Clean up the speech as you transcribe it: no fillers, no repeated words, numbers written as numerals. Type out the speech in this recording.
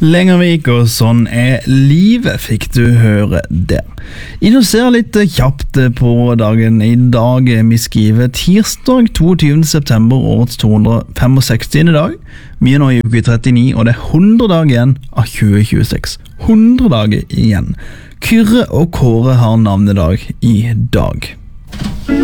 Lengervik, og sånn livet, fikk du høre der. Inn og ser litt kjapt på dagen i dag. Vi skriver tirsdag 22. september, årets 265. dag. Vi nå i uke 39, og det 100 dager igjen av 2026. 100 dager igjen. Kyrre og Kåre har navnedag i dag.